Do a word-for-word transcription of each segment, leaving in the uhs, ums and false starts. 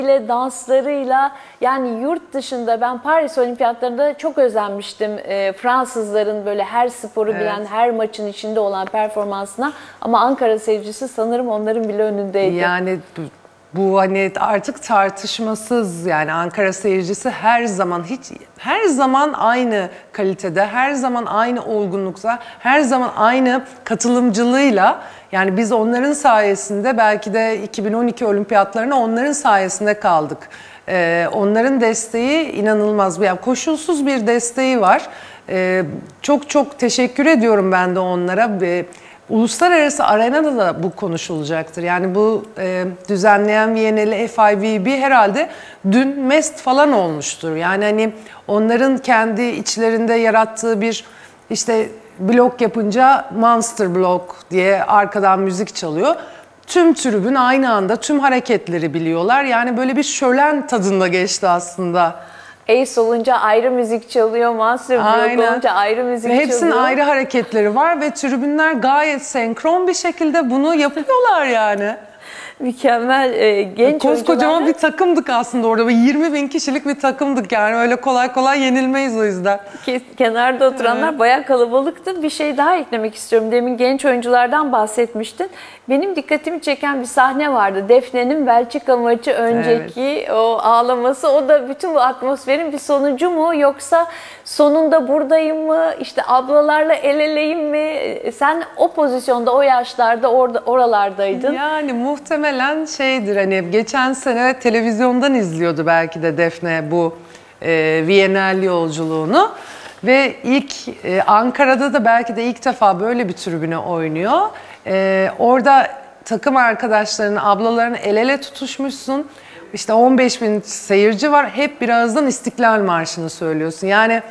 ile danslarıyla, yani yurt dışında ben Paris Olimpiyatlarında çok özenmiştim e, Fransızların böyle her sporu bilen, Evet. her maçın içinde olan performansına, ama Ankara seyircisi sanırım onların bile önündeydi. Yani bu, bu hani artık tartışmasız, yani Ankara seyircisi her zaman hiç her zaman aynı kalitede, her zaman aynı olgunlukta, her zaman aynı katılımcılığıyla. Yani biz onların sayesinde belki de iki bin on iki olimpiyatlarına onların sayesinde kaldık. Ee, onların desteği inanılmaz. Yani koşulsuz bir desteği var. Ee, çok çok teşekkür ediyorum ben de onlara. Ee, Uluslararası arenada da bu konuşulacaktır. Yani bu e, düzenleyen Viyana'lı F I V B herhalde dün mest falan olmuştur. Yani hani onların kendi içlerinde yarattığı bir işte blok yapınca Monster Block diye arkadan müzik çalıyor. Tüm tribün aynı anda tüm hareketleri biliyorlar. Yani böyle bir şölen tadında geçti aslında. Ace olunca ayrı müzik çalıyor, Master Block olunca ayrı müzik ve çalıyor. hepsinin ayrı hareketleri var ve tribünler gayet senkron bir şekilde bunu yapıyorlar yani. Mükemmel e, genç Koskocaman oyuncularla... bir takımdık aslında orada. yirmi bin kişilik bir takımdık yani. Öyle kolay kolay yenilmeyiz o yüzden. Kenarda oturanlar evet. bayağı kalabalıktı. Bir şey daha eklemek istiyorum. Demin genç oyunculardan bahsetmiştin. Benim dikkatimi çeken bir sahne vardı. Defne'nin Belçika maçı önceki evet. o ağlaması. O da bütün bu atmosferin bir sonucu mu? Yoksa sonunda buradayım mı? İşte ablalarla el eleyim mi? Sen o pozisyonda, o yaşlarda orada oralardaydın. Yani muhtemelen şeydir, hani geçen sene televizyondan izliyordu belki de Defne bu e, Viyana'lı yolculuğunu ve ilk e, Ankara'da da belki de ilk defa böyle bir tribüne oynuyor. E, orada takım arkadaşlarının, ablalarının el ele tutuşmuşsun. İşte on beş bin seyirci var. Hep birazdan İstiklal Marşı'nı söylüyorsun. Yani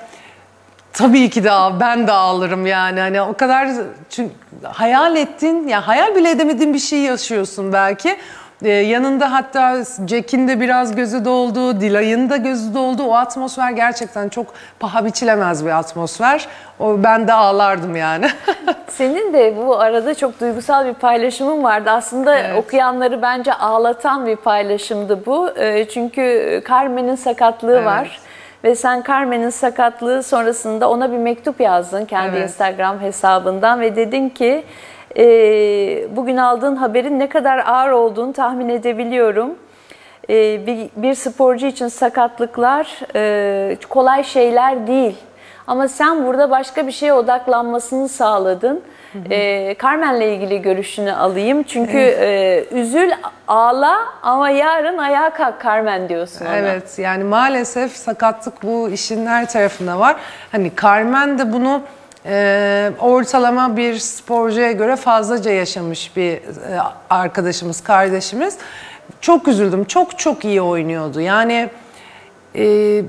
tabii ki de ben de ağlarım yani. Hani o kadar, çünkü hayal ettiğin, ya hayal bile edemediğin bir şey yaşıyorsun belki. Ee, yanında hatta Jack'in de biraz gözü doldu, Dilay'ın da gözü doldu. O atmosfer gerçekten çok paha biçilemez bir atmosfer. O, ben de ağlardım yani. Senin de bu arada çok duygusal bir paylaşımın vardı. Aslında evet. okuyanları bence ağlatan bir paylaşımdı bu. Çünkü Carmen'in sakatlığı evet. var. Ve sen Carmen'in sakatlığı sonrasında ona bir mektup yazdın kendi evet. Instagram hesabından ve dedin ki e, bugün aldığın haberin ne kadar ağır olduğunu tahmin edebiliyorum. E, bir, bir sporcu için sakatlıklar e, kolay şeyler değil. Ama sen burada başka bir şeye odaklanmasını sağladın. Hı hı. E, Carmen'le ilgili görüşünü alayım. Çünkü evet. e, üzül, ağla ama yarın ayağa kalk Carmen diyorsun ona. Evet, yani maalesef sakatlık bu işin her tarafında var. Hani Carmen de bunu e, ortalama bir sporcuya göre fazlaca yaşamış bir e, arkadaşımız, kardeşimiz. Çok üzüldüm. Çok çok iyi oynuyordu. Yani e,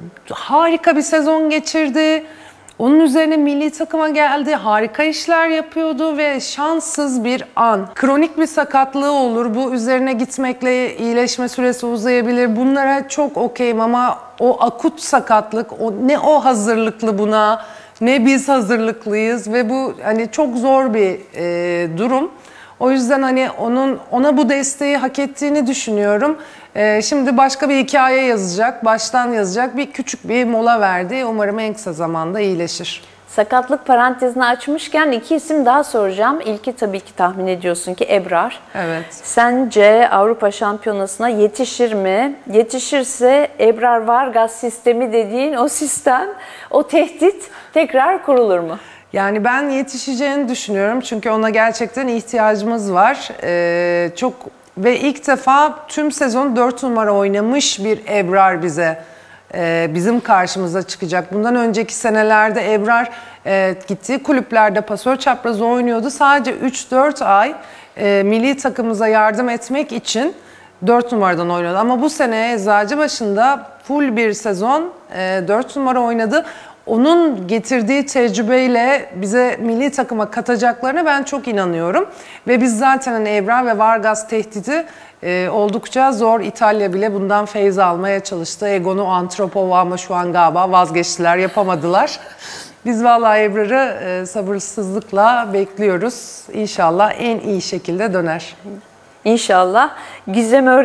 harika bir sezon geçirdi. Onun üzerine milli takıma geldi, harika işler yapıyordu ve şanssız bir an. Kronik bir sakatlığı olur, bu üzerine gitmekle iyileşme süresi uzayabilir. Bunlara çok okeyim ama o akut sakatlık, o, ne o hazırlıklı buna, ne biz hazırlıklıyız ve bu hani çok zor bir e, durum. O yüzden hani onun ona bu desteği hak ettiğini düşünüyorum. Ee, şimdi başka bir hikaye yazacak, baştan yazacak. Bir küçük bir mola verdi. Umarım en kısa zamanda iyileşir. Sakatlık parantezini açmışken iki isim daha soracağım. İlki tabii ki tahmin ediyorsun ki Ebrar. Evet. Sence Avrupa Şampiyonası'na yetişir mi? Yetişirse Ebrar Vargas sistemi dediğin o sistem, o tehdit tekrar kurulur mu? Yani ben yetişeceğini düşünüyorum çünkü ona gerçekten ihtiyacımız var. Ee, çok ve ilk defa tüm sezon dört numara oynamış bir Ebrar bize e, bizim karşımıza çıkacak. Bundan önceki senelerde Ebrar e, gittiği kulüplerde pasör çaprazı oynuyordu. Sadece üç dört ay e, milli takımımıza yardım etmek için dört numaradan oynadı. Ama bu sene Eczacıbaşı'nda full bir sezon e, dört numara oynadı. Onun getirdiği tecrübeyle bize milli takıma katacaklarına ben çok inanıyorum. Ve biz zaten hani Ebrar ve Vargas tehdidi e, oldukça zor. İtalya bile bundan feyz almaya çalıştı. Egonu Antropova ama şu an galiba vazgeçtiler, yapamadılar. Biz vallahi Ebrar'ı e, sabırsızlıkla bekliyoruz. İnşallah en iyi şekilde döner. İnşallah. Gizem